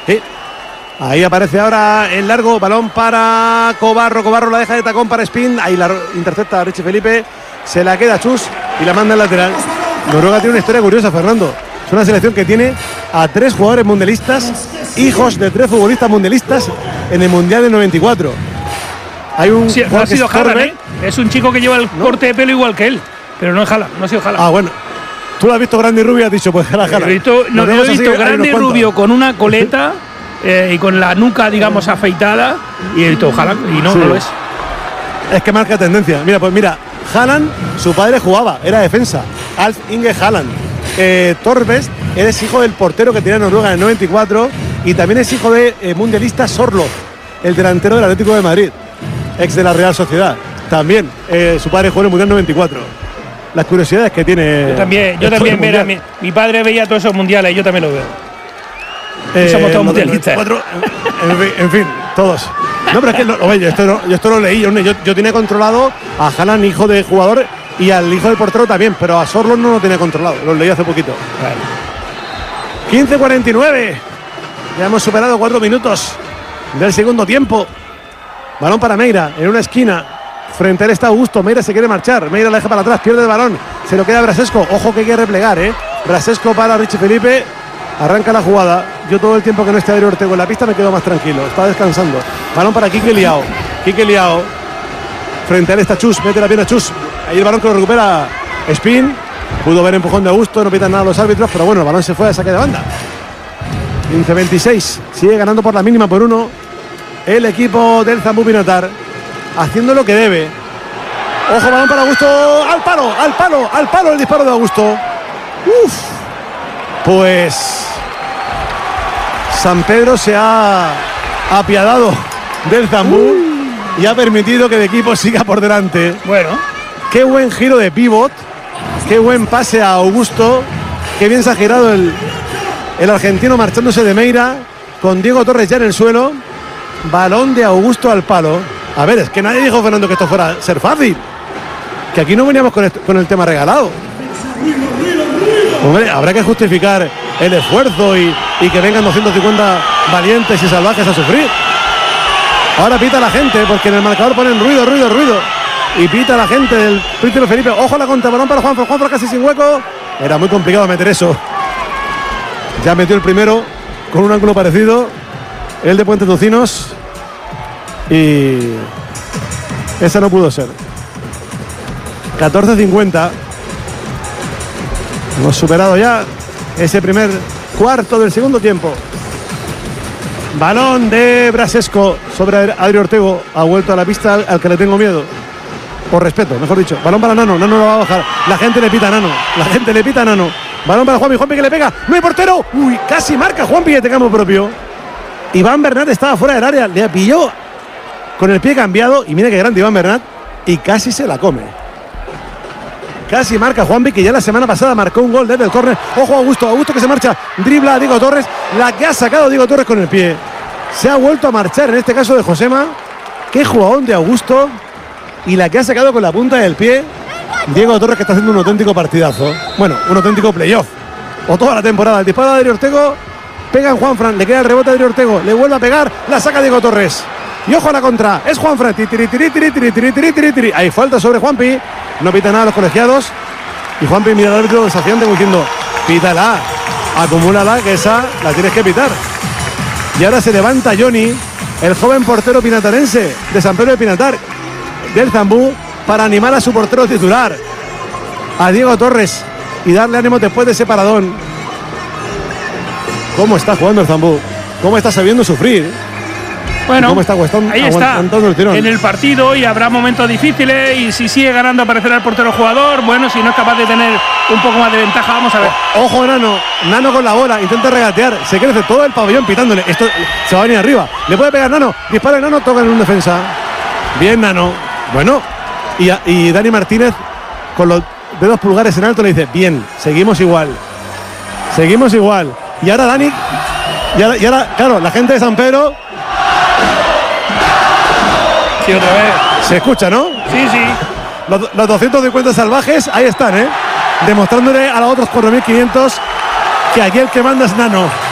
Ahí aparece ahora el largo, balón para Cobarro la deja de tacón para Spin, ahí la intercepta a Richie Felipe, se la queda Chus y la manda al lateral. Noruega tiene una historia curiosa, Fernando. Es una selección que tiene a 3 jugadores mundialistas, hijos de 3 futbolistas mundialistas en el Mundial del 94. Hay un no ha sido Haaland, ¿eh? Es un chico que lleva el corte de pelo igual que él, pero no es Haaland, no ha sido Haaland. Ah, bueno. Tú lo has visto grande y rubio, has dicho, pues Haaland. Lo he visto grande y rubio con una coleta y con la nuca, digamos, afeitada, y he visto Haaland, y no lo es. Es que marca tendencia. Mira, Haaland, su padre jugaba, era defensa. Alf Inge Haaland. Torvest es hijo del portero que tenía Noruega en el 94 y también es hijo de mundialista Sorloth, el delantero del Atlético de Madrid, ex de la Real Sociedad. También su padre jugó en el Mundial 94. Las curiosidades que tiene. Yo también mira, mi padre veía todos esos mundiales y yo también lo veo. Somos todos mundialistas. En fin, todos. No, pero es que yo esto lo leí. Yo tenía controlado a Haaland, hijo de jugador, y al hijo del portero también, pero a Sorloth no lo tenía controlado. Lo leí hace poquito. Vale. 15:49. Ya hemos superado 4 minutos del segundo tiempo. Balón para Meira en una esquina. Frente a él está Augusto. Meira se quiere marchar. Meira la deja para atrás, pierde el balón. Se lo queda Brasesco. Ojo que hay que replegar, Brasesco para Richie Felipe. Arranca la jugada. Yo todo el tiempo que no esté Adri Ortego en la pista me quedo más tranquilo. Está descansando. Balón para Quique Liao. Frente a él está Chus. Mete la pierna Chus. Ahí el balón que lo recupera Spin. Pudo ver empujón de Augusto. No pitan nada los árbitros. Pero bueno, el balón se fue a saque de banda. 15-26. Sigue ganando por la mínima por 1. El equipo del Zambú Pinatar. Haciendo lo que debe. Ojo, balón para Augusto. Al palo el disparo de Augusto. Pues San Pedro se ha apiadado del Zambú y ha permitido que el equipo siga por delante. Bueno, qué buen giro de pívot, qué buen pase a Augusto, qué bien se ha girado el argentino marchándose de Meira con Diego Torres ya en el suelo. Balón de Augusto al palo. A ver, es que nadie dijo, Fernando, que esto fuera a ser fácil, que aquí no veníamos con el tema regalado. Hombre, habrá que justificar el esfuerzo y que vengan 250 valientes y salvajes a sufrir. Ahora pita la gente, porque en el marcador ponen ruido. Y pita la gente del Príncipe Felipe. Ojo la contra, balón para Juanfran casi sin hueco. Era muy complicado meter eso. Ya metió el primero con un ángulo parecido, el de Puente Tocinos. Y esa no pudo ser. 14:50. Hemos superado ya ese primer cuarto del segundo tiempo. Balón de Brasesco sobre Adri Ortego. Ha vuelto a la pista al que le tengo miedo. Por respeto, mejor dicho. Balón para Nano. Nano lo va a bajar. La gente le pita a Nano. Balón para Juanpi que le pega. ¡No hay portero! ¡Uy! Casi marca Juanpi de campo propio. Iván Bernat estaba fuera del área. Le pilló con el pie cambiado. Y mira qué grande Iván Bernat. Y casi se la come. Casi marca Juanpi, que ya la semana pasada marcó un gol desde el córner. Ojo Augusto que se marcha, dribla a Diego Torres, la que ha sacado Diego Torres con el pie. Se ha vuelto a marchar, en este caso de Josema. Qué jugadón de Augusto. Y la que ha sacado con la punta del pie Diego Torres, que está haciendo un auténtico partidazo. Bueno, un auténtico playoff. O toda la temporada. El disparo de Adri Ortego, pega en Juanfran, le queda el rebote a Adri Ortego, le vuelve a pegar, la saca Diego Torres. Y ojo a la contra, es Juanfran. Tiri. Hay falta sobre Juanpi. No pita nada a los colegiados. Y Juanpi mira al árbitro desafiante diciendo: pítala, acumúlala, que esa la tienes que pitar. Y ahora se levanta Johnny, el joven portero pinatarense de San Pedro de Pinatar, del Zambú, para animar a su portero titular, a Diego Torres, y darle ánimo después de ese paradón. ¿Cómo está jugando el Zambú? ¿Cómo está sabiendo sufrir? Bueno, ¿cómo está ahí está, en el partido, y habrá momentos difíciles, y si sigue ganando aparecerá el portero jugador. Bueno, si no es capaz de tener un poco más de ventaja, vamos a ver. Ojo Nano con la bola, intenta regatear, se crece todo el pabellón pitándole. Esto se va a venir arriba, le puede pegar Nano, dispara Nano, toca en un defensa. Bien Nano, bueno, y Dani Martínez con los dedos pulgares en alto le dice: bien, seguimos igual. Y ahora Dani, y ahora claro, la gente de San Pedro. Sí, otra vez. Se escucha, ¿no? Sí. Los 250 salvajes, ahí están, demostrándole a los otros 4.500 que aquí el que manda es Nano.